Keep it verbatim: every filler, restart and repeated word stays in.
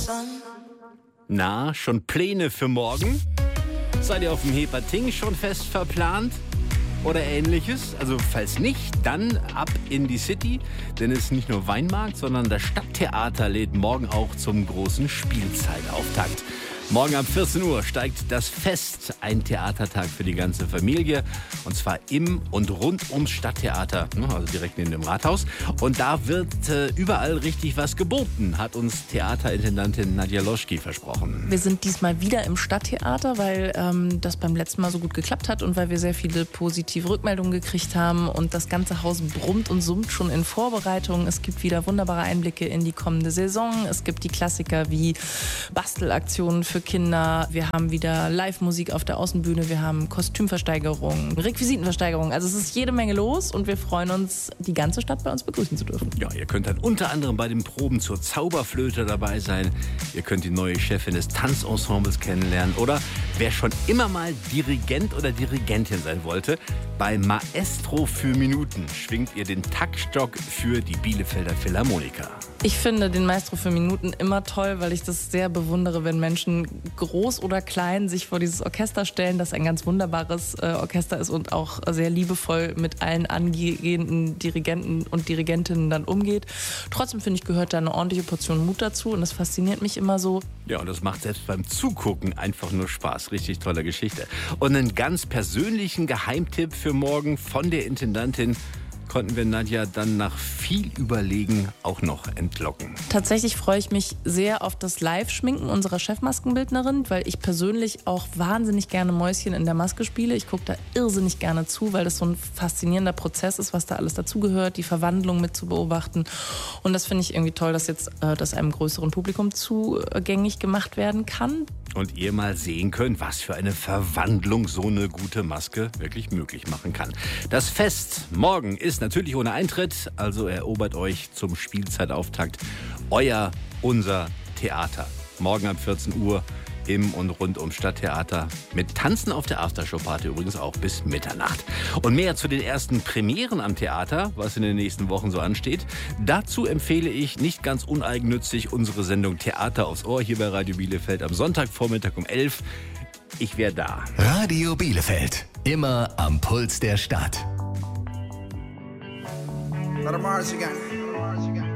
Na, schon Pläne für morgen? Seid ihr auf dem Hepating schon fest verplant? Oder ähnliches? Also falls nicht, dann ab in die City, denn es ist nicht nur Weinmarkt, sondern das Stadttheater lädt morgen auch zum großen Spielzeitauftakt. Morgen ab vierzehn Uhr steigt das Fest, ein Theatertag für die ganze Familie, und zwar im und rund ums Stadttheater, also direkt neben dem Rathaus. Und da wird äh, überall richtig was geboten, hat uns Theaterintendantin Nadja Loschki versprochen. Wir sind diesmal wieder im Stadttheater, weil ähm, das beim letzten Mal so gut geklappt hat und weil wir sehr viele positive Rückmeldungen gekriegt haben und das ganze Haus brummt und summt schon in Vorbereitung. Es gibt wieder wunderbare Einblicke in die kommende Saison. Es gibt die Klassiker wie Bastelaktionen für Kinder. Wir haben wieder Live-Musik auf der Außenbühne. Wir haben Kostümversteigerungen, Requisitenversteigerungen. Also es ist jede Menge los und wir freuen uns, die ganze Stadt bei uns begrüßen zu dürfen. Ja, ihr könnt dann unter anderem bei den Proben zur Zauberflöte dabei sein. Ihr könnt die neue Chefin des Tanzensembles kennenlernen. Oder wer schon immer mal Dirigent oder Dirigentin sein wollte, bei Maestro für Minuten schwingt ihr den Taktstock für die Bielefelder Philharmoniker. Ich finde den Maestro für Minuten immer toll, weil ich das sehr bewundere, wenn Menschen groß oder klein sich vor dieses Orchester stellen, das ein ganz wunderbares äh, Orchester ist und auch sehr liebevoll mit allen angehenden Dirigenten und Dirigentinnen dann umgeht. Trotzdem finde ich, gehört da eine ordentliche Portion Mut dazu und das fasziniert mich immer so. Ja, und das macht selbst beim Zugucken einfach nur Spaß. Richtig tolle Geschichte. Und einen ganz persönlichen Geheimtipp für morgen von der Intendantin konnten wir Nadja dann nach viel Überlegen auch noch entlocken. Tatsächlich freue ich mich sehr auf das Live-Schminken unserer Chefmaskenbildnerin, weil ich persönlich auch wahnsinnig gerne Mäuschen in der Maske spiele. Ich gucke da irrsinnig gerne zu, weil das so ein faszinierender Prozess ist, was da alles dazugehört, die Verwandlung mit zu beobachten. Und das finde ich irgendwie toll, dass jetzt äh, das einem größeren Publikum zugänglich gemacht werden kann. Und ihr mal sehen könnt, was für eine Verwandlung so eine gute Maske wirklich möglich machen kann. Das Fest morgen ist natürlich ohne Eintritt, also erobert euch zum Spielzeitauftakt euer, unser Theater. Morgen ab vierzehn Uhr im und rund ums Stadttheater. Mit Tanzen auf der Aftershow-Party übrigens auch bis Mitternacht. Und mehr zu den ersten Premieren am Theater, was in den nächsten Wochen so ansteht. Dazu empfehle ich nicht ganz uneigennützig unsere Sendung Theater aufs Ohr hier bei Radio Bielefeld am Sonntagvormittag um elf. Ich wäre da. Radio Bielefeld. Immer am Puls der Stadt. Let 'em Mars again.